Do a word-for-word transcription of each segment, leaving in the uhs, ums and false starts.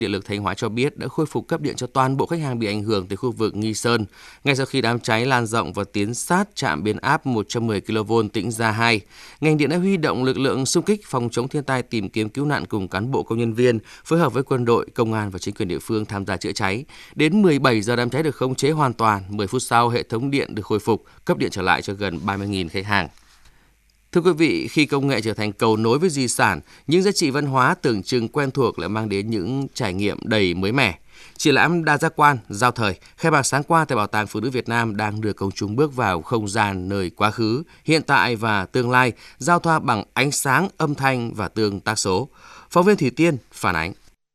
Điện lực Thanh Hóa cho biết đã khôi phục cấp điện cho toàn bộ khách hàng bị ảnh hưởng từ khu vực Nghi Sơn. Ngay sau khi đám cháy lan rộng và tiến sát trạm biến áp một trăm mười ki lô vôn Tĩnh Gia hai, ngành điện đã huy động lực lượng xung kích phòng chống thiên tai, tìm kiếm cứu nạn cùng cán bộ công nhân viên phối hợp với quân đội, công an và chính quyền địa phương tham gia chữa cháy. Đến mười bảy giờ đám cháy được khống chế hoàn toàn. mười phút sau, hệ thống điện được khôi phục, cấp điện trở lại cho gần ba mươi nghìn khách hàng. Thưa quý vị, khi công nghệ trở thành cầu nối với di sản, những giá trị văn hóa tưởng chừng quen thuộc lại mang đến những trải nghiệm đầy mới mẻ. Triển lãm đa giác quan, giao thời, khai mạc sáng qua tại Bảo tàng Phụ nữ Việt Nam đang đưa công chúng bước vào không gian nơi quá khứ, hiện tại và tương lai, giao thoa bằng ánh sáng, âm thanh và tương tác số. Phóng viên Thủy Tiên phản ánh.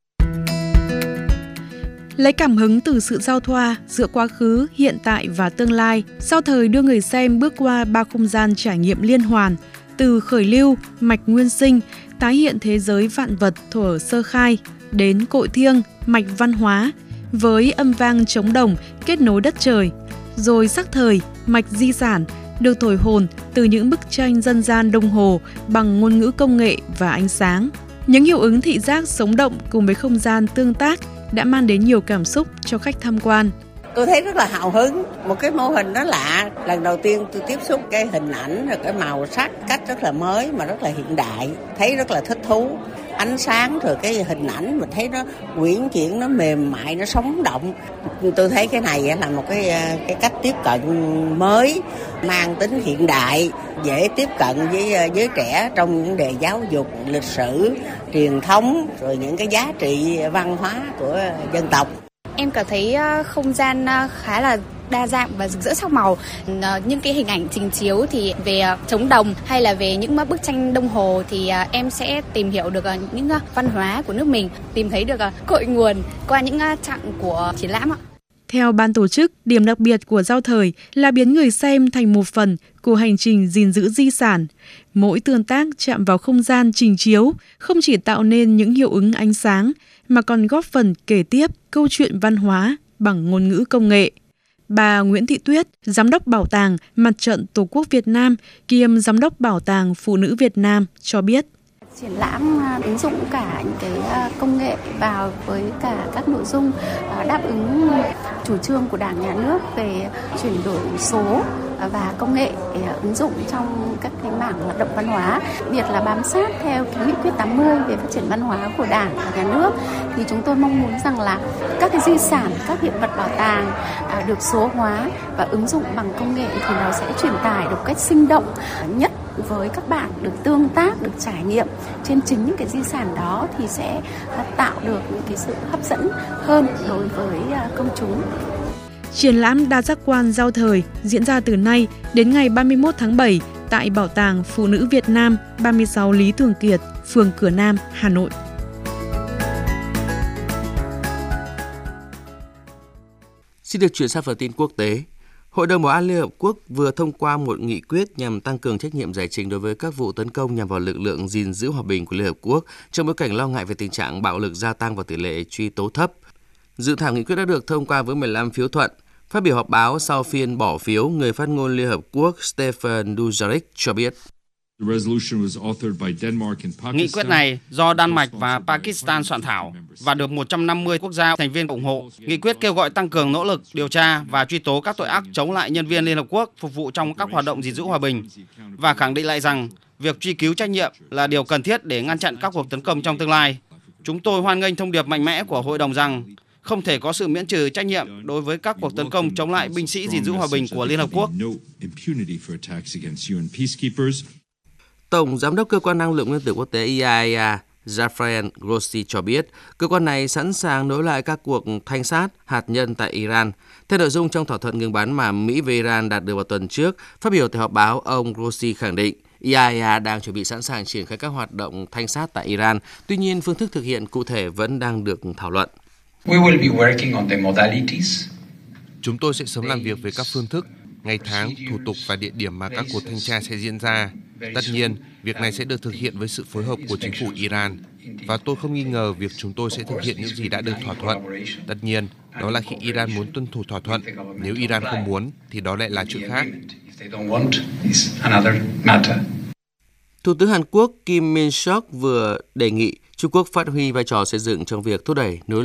Lấy cảm hứng từ sự giao thoa giữa quá khứ, hiện tại và tương lai, giao thời đưa người xem bước qua ba không gian trải nghiệm liên hoàn, từ khởi lưu, mạch nguyên sinh, tái hiện thế giới vạn vật thuở sơ khai, đến cội thiêng, mạch văn hóa, với âm vang trống đồng kết nối đất trời, rồi sắc thời, mạch di sản, được thổi hồn từ những bức tranh dân gian Đông Hồ bằng ngôn ngữ công nghệ và ánh sáng. Những hiệu ứng thị giác sống động cùng với không gian tương tác đã mang đến nhiều cảm xúc cho khách tham quan. Tôi thấy rất là hào hứng, một cái mô hình nó lạ. Lần đầu tiên tôi tiếp xúc cái hình ảnh, rồi cái màu sắc, cách rất là mới mà rất là hiện đại. Thấy rất là thích thú. Ánh sáng rồi cái hình ảnh mình thấy nó uyển chuyển, nó mềm mại, nó sống động. Tôi thấy cái này là một cái cái cách tiếp cận mới, mang tính hiện đại, dễ tiếp cận với giới trẻ trong vấn đề giáo dục, lịch sử, truyền thống, rồi những cái giá trị văn hóa của dân tộc. Em cảm thấy không gian khá là đa dạng và rực rỡ sắc màu. Những cái hình ảnh trình chiếu thì về trống đồng hay là về những bức tranh Đông Hồ thì em sẽ tìm hiểu được những văn hóa của nước mình, tìm thấy được cội nguồn qua những chặng của triển lãm ạ. Theo ban tổ chức, điểm đặc biệt của giao thời là biến người xem thành một phần của hành trình gìn giữ di sản. Mỗi tương tác chạm vào không gian trình chiếu không chỉ tạo nên những hiệu ứng ánh sáng mà còn góp phần kể tiếp câu chuyện văn hóa bằng ngôn ngữ công nghệ. Bà Nguyễn Thị Tuyết, Giám đốc Bảo tàng Mặt trận Tổ quốc Việt Nam kiêm Giám đốc Bảo tàng Phụ nữ Việt Nam cho biết. Triển lãm ứng dụng cả những cái công nghệ vào với cả các nội dung đáp ứng chủ trương của Đảng, Nhà nước về chuyển đổi số và công nghệ để ứng dụng trong các cái mảng hoạt động văn hóa. Đặc biệt là bám sát theo cái nghị quyết tám mươi về phát triển văn hóa của Đảng và Nhà nước, thì chúng tôi mong muốn rằng là các cái di sản, các hiện vật bảo tàng được số hóa và ứng dụng bằng công nghệ thì nó sẽ truyền tải được cách sinh động nhất với các bạn, được tương tác, được trải nghiệm trên chính những cái di sản đó thì sẽ tạo được những cái sự hấp dẫn hơn đối với công chúng. Triển lãm đa giác quan giao thời diễn ra từ nay đến ngày ba mươi mốt tháng bảy tại Bảo tàng Phụ nữ Việt Nam, ba mươi sáu Lý Thường Kiệt, phường Cửa Nam, Hà Nội. Xin được chuyển sang phần tin quốc tế. Hội đồng Bảo an Liên Hợp Quốc vừa thông qua một nghị quyết nhằm tăng cường trách nhiệm giải trình đối với các vụ tấn công nhằm vào lực lượng gìn giữ hòa bình của Liên Hợp Quốc trong bối cảnh lo ngại về tình trạng bạo lực gia tăng và tỷ lệ truy tố thấp. Dự thảo nghị quyết đã được thông qua với mười lăm phiếu thuận. Phát biểu họp báo sau phiên bỏ phiếu, người phát ngôn Liên Hợp Quốc Stefan Dujarric cho biết. Nghị quyết này do Đan Mạch và Pakistan soạn thảo và được một trăm năm mươi quốc gia thành viên ủng hộ. Nghị quyết kêu gọi tăng cường nỗ lực điều tra và truy tố các tội ác chống lại nhân viên Liên Hợp Quốc phục vụ trong các hoạt động gìn giữ hòa bình và khẳng định lại rằng việc truy cứu trách nhiệm là điều cần thiết để ngăn chặn các cuộc tấn công trong tương lai. Chúng tôi hoan nghênh thông điệp mạnh mẽ của Hội đồng rằng không thể có sự miễn trừ trách nhiệm đối với các cuộc tấn công chống lại binh sĩ gìn giữ hòa bình của Liên Hợp Quốc. Tổng Giám đốc Cơ quan Năng lượng Nguyên tử Quốc tế I A E A Rafael Grossi cho biết cơ quan này sẵn sàng nối lại các cuộc thanh sát hạt nhân tại Iran. Theo nội dung trong thỏa thuận ngừng bắn mà Mỹ và Iran đạt được vào tuần trước, phát biểu tại họp báo, ông Grossi khẳng định I A E A đang chuẩn bị sẵn sàng triển khai các hoạt động thanh sát tại Iran. Tuy nhiên, phương thức thực hiện cụ thể vẫn đang được thảo luận. Chúng tôi sẽ sớm làm việc về các phương thức, ngày tháng, thủ tục và địa điểm mà các cuộc thanh tra sẽ diễn ra. Tất nhiên, việc này sẽ được thực hiện với sự phối hợp của chính phủ Iran. Và tôi không nghi ngờ việc chúng tôi sẽ thực hiện những gì đã được thỏa thuận. Tất nhiên, đó là khi Iran muốn tuân thủ thỏa thuận. Nếu Iran không muốn, thì đó lại là chuyện khác. Thủ tướng Hàn Quốc Kim Min-seok vừa đề nghị Trung Quốc phát huy vai trò xây dựng trong việc thúc đẩy nối